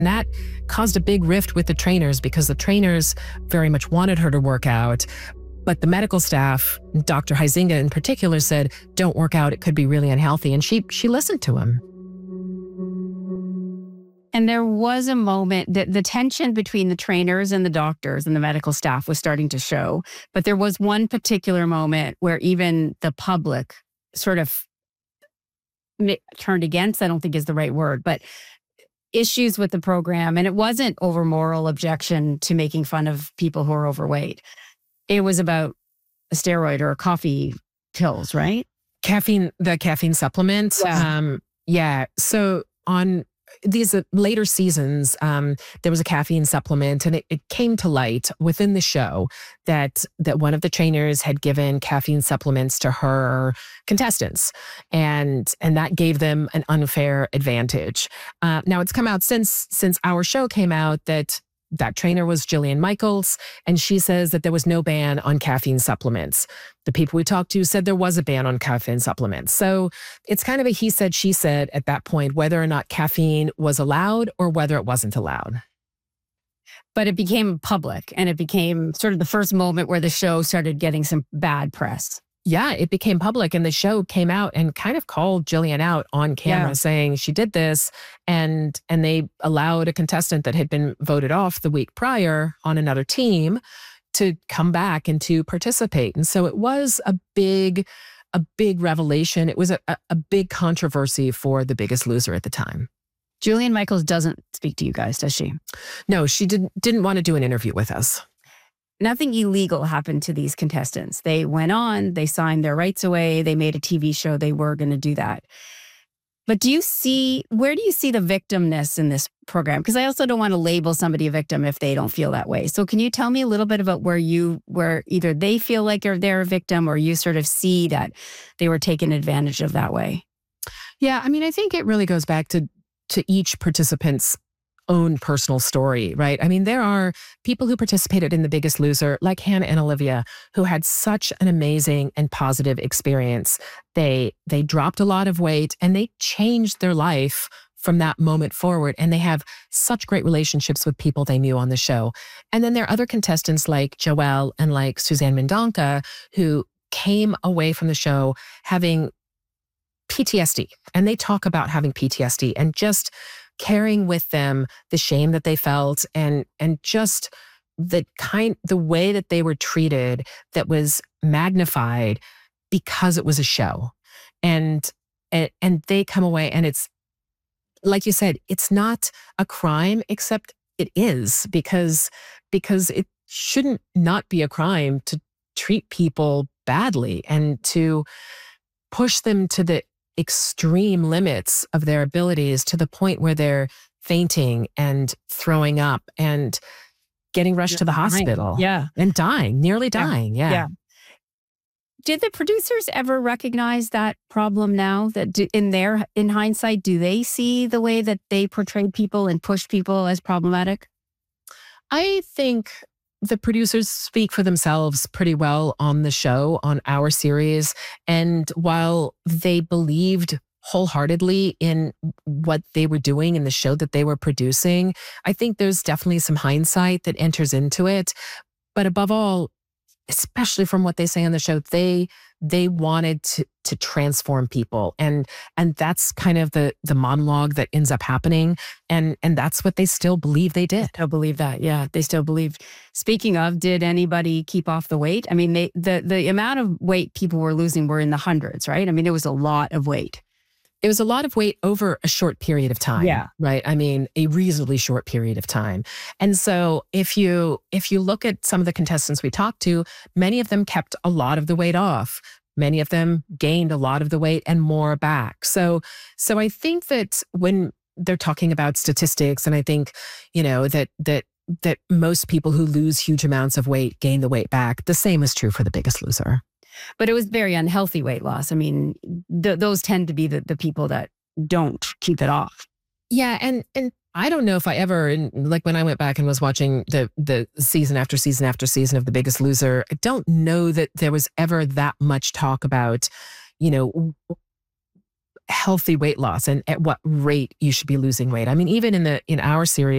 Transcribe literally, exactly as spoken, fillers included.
And that caused a big rift with the trainers because the trainers very much wanted her to work out. But the medical staff, Doctor Huizinga in particular, said, don't work out. It could be really unhealthy. And she she listened to him. And there was a moment that the tension between the trainers and the doctors and the medical staff was starting to show. But there was one particular moment where even the public sort of turned against, I don't think is the right word, but issues with the program. And it wasn't over moral objection to making fun of people who are overweight. It was about a steroid or coffee pills, right? Caffeine, the caffeine supplements. Yeah. Um, yeah. So on these uh, later seasons, um, there was a caffeine supplement, and it, it came to light within the show that that one of the trainers had given caffeine supplements to her contestants, and and that gave them an unfair advantage. Uh, now it's come out since since our show came out that that trainer was Jillian Michaels, and she says that there was no ban on caffeine supplements. The people we talked to said there was a ban on caffeine supplements. So it's kind of a he said, she said at that point, whether or not caffeine was allowed or whether it wasn't allowed. But it became public, and it became sort of the first moment where the show started getting some bad press. Yeah, it became public, and the show came out and kind of called Jillian out on camera, Yeah. saying she did this, and and they allowed a contestant that had been voted off the week prior on another team to come back and to participate. And so it was a big, a big revelation. It was a, a, a big controversy for The Biggest Loser at the time. Jillian Michaels doesn't speak to you guys, does she? No, she didn't didn't want to do an interview with us. Nothing illegal happened to these contestants. They went on, they signed their rights away, they made a T V show, they were going to do that. But do you see, where do you see the victimness in this program? Because I also don't want to label somebody a victim if they don't feel that way. So can you tell me a little bit about where you, where either they feel like they're a victim or you sort of see that they were taken advantage of that way? Yeah, I mean, I think it really goes back to to each participant's own personal story, right? I mean, there are people who participated in The Biggest Loser, like Hannah and Olivia, who had such an amazing and positive experience. They they dropped a lot of weight and they changed their life from that moment forward. And they have such great relationships with people they knew on the show. And then there are other contestants like Joelle and like Suzanne Mendonca who came away from the show having P T S D. And they talk about having P T S D and just carrying with them the shame that they felt and and just the kind the way that they were treated that was magnified because it was a show. And and, and they come away and it's like you said, it's not a crime, except it is because because it shouldn't not be a crime to treat people badly and to push them to the extreme limits of their abilities to the point where they're fainting and throwing up and getting rushed You're to the dying. hospital. Yeah. And dying, nearly Yeah. dying. Yeah. Yeah. Did the producers ever recognize that problem now that do, in their, in hindsight, do they see the way that they portrayed people and pushed people as problematic? I think the producers speak for themselves pretty well on the show, on our series. And while they believed wholeheartedly in what they were doing in the show that they were producing, I think there's definitely some hindsight that enters into it. But above all, especially from what they say on the show, they they wanted to to transform people. And and that's kind of the the monologue that ends up happening. And and that's what they still believe they did. Still believe that. Yeah, they still believe. Speaking of, did anybody keep off the weight? I mean, they the the amount of weight people were losing were in the hundreds, right? I mean, it was a lot of weight. It was a lot of weight over a short period of time. Yeah. Right. I mean, a reasonably short period of time. And so if you if you look at some of the contestants we talked to, many of them kept a lot of the weight off. Many of them gained a lot of the weight and more back. So so I think that when they're talking about statistics, and I think, you know, that that that most people who lose huge amounts of weight gain the weight back, the same is true for The Biggest Loser. But it was very unhealthy weight loss. I mean, th- those tend to be the, the people that don't keep it off. Yeah, and and I don't know if I ever, and like when I went back and was watching the the season after season after season of The Biggest Loser, I don't know that there was ever that much talk about, you know, healthy weight loss and at what rate you should be losing weight. I mean, even in the in our series,